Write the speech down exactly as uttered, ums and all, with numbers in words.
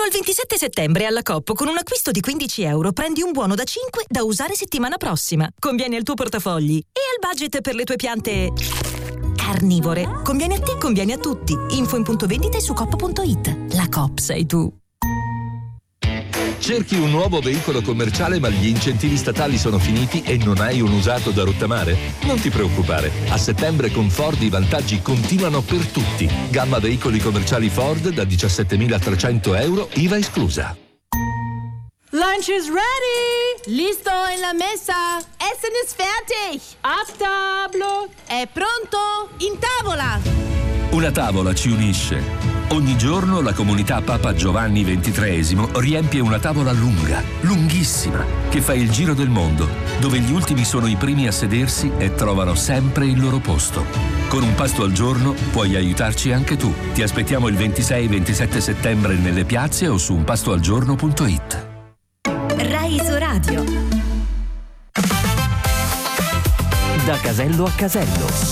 Fino al ventisette settembre alla Coop con un acquisto di quindici euro prendi un buono da cinque da usare settimana prossima. Conviene al tuo portafogli e al budget per le tue piante carnivore. Conviene a te, conviene a tutti. Info in punto vendita e su coop punto it. La Coop sei tu. Cerchi un nuovo veicolo commerciale ma gli incentivi statali sono finiti e non hai un usato da rottamare? Non ti preoccupare, a settembre con Ford i vantaggi continuano per tutti. Gamma veicoli commerciali Ford da diciassettemilatrecento euro, I V A esclusa. Lunch is ready! Listo en la mesa! Essen ist fertig! A tavola! È pronto? In tavola! Una tavola ci unisce. Ogni giorno la comunità Papa Giovanni ventitreesimo riempie una tavola lunga, lunghissima, che fa il giro del mondo, dove gli ultimi sono i primi a sedersi e trovano sempre il loro posto. Con un pasto al giorno puoi aiutarci anche tu. Ti aspettiamo il ventisei e ventisette settembre nelle piazze o su un pasto al giorno punto it. Rai Isoradio. Da casello a casello.